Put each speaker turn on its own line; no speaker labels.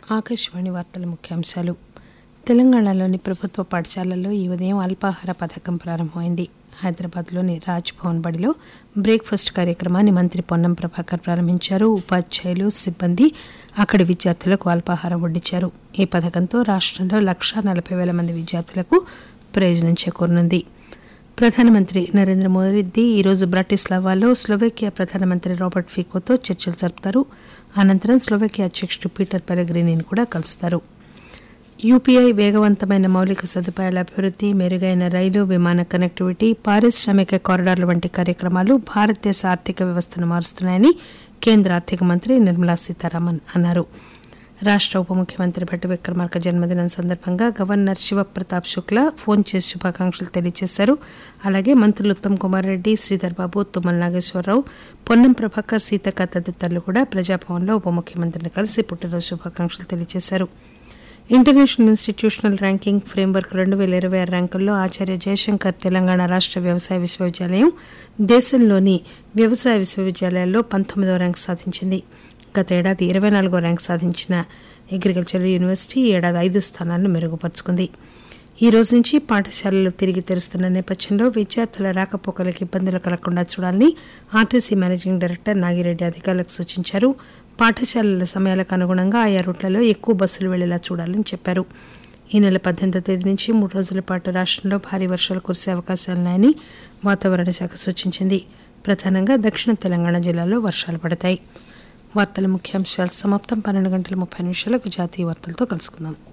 ఆకాశవాణి వార్తల ముఖ్యాంశాలు. తెలంగాణలోని ప్రభుత్వ పాఠశాలల్లో ఈ ఉదయం అల్పాహార పథకం ప్రారంభమైంది. హైదరాబాద్లోని రాజ్ భవన్ బడిలో బ్రేక్ఫాస్ట్ కార్యక్రమాన్ని మంత్రి పొన్నం ప్రభాకర్ ప్రారంభించారు. ఉపాధ్యాయులు, సిబ్బంది అక్కడి విద్యార్థులకు అల్పాహారం వడ్డించారు. ఈ పథకంతో రాష్టంలో 1,40,000 మంది విద్యార్థులకు ప్రయోజనం చేకూరనుంది. ప్రధానమంత్రి నరేంద్ర మోదీ ఈరోజు బ్రాటిస్లావాలో స్లోవేకియా ప్రధానమంత్రి రాబర్ట్ ఫికోతో చర్చలు జరుపుతారు. అనంతరం స్లోవేకియా అధ్యక్షుడు పీటర్ పెలగ్రినీని కూడా కలుస్తారు. యూపీఐ వేగవంతమైన మౌలిక సదుపాయాల అభివృద్ధి, మెరుగైన రైలు, విమాన కనెక్టివిటీ, పారిశ్రామిక కారిడార్ల వంటి కార్యక్రమాలు భారతదేశ ఆర్థిక వ్యవస్థను మారుస్తున్నాయని కేంద్ర ఆర్థిక మంత్రి నిర్మలా సీతారామన్ అన్నారు. రాష్ట ఉప ముఖ్యమంత్రి భట్టి విక్రమార్క జన్మదినం సందర్భంగా గవర్నర్ శివప్రతాప్ శుక్లా ఫోన్ చేసి శుభాకాంక్షలు తెలియజేశారు. అలాగే మంత్రులు ఉత్తమ్ కుమార్ రెడ్డి, శ్రీధర్ బాబు, తుమ్మల నాగేశ్వరరావు, పొన్నం ప్రభాకర్, సీతక్క తదితరులు కూడా ప్రజాభవన్లో ఉప ముఖ్యమంత్రిని కలిసి పుట్టినరోజు శుభాకాంక్షలు తెలియజేశారు. ఇంటర్నేషనల్ ఇన్స్టిట్యూషనల్ ర్యాంకింగ్ ఫ్రేమ్వర్క్ 2026 ర్యాంకుల్లో ఆచార్య జయశంకర్ తెలంగాణ రాష్ట వ్యవసాయ విశ్వవిద్యాలయం దేశంలోని వ్యవసాయ విశ్వవిద్యాలయాల్లో 19వ ర్యాంకు సాధించింది. గత ఏడాది 24వ ర్యాంకు సాధించిన అగ్రికల్చరల్ యూనివర్సిటీ ఈ ఏడాది 5 స్థానాలను మెరుగుపరుచుకుంది. ఈ రోజు నుంచి పాఠశాలలు తిరిగి తెరుస్తున్న నేపథ్యంలో విద్యార్థుల రాకపోకలకు ఇబ్బందులు కలగకుండా చూడాలని ఆర్టీసీ మేనేజింగ్ డైరెక్టర్ నాగిరెడ్డి అధికారులకు సూచించారు. పాఠశాలల సమయాలకు అనుగుణంగా ఆయా రూట్లలో ఎక్కువ బస్సులు వెళ్లేలా చూడాలని చెప్పారు. ఈ నెల 18వ తేదీ నుంచి 3 రోజుల పాటు రాష్టంలో భారీ వర్షాలు కురిసే అవకాశాలున్నాయని వాతావరణ శాఖ సూచించింది. ప్రధానంగా దక్షిణ తెలంగాణ జిల్లాల్లో వర్షాలు పడతాయి. వార్తల ముఖ్యాంశాలు సమాప్తం. 12:30 జాతీయ వార్తలతో కలుసుకుందాం.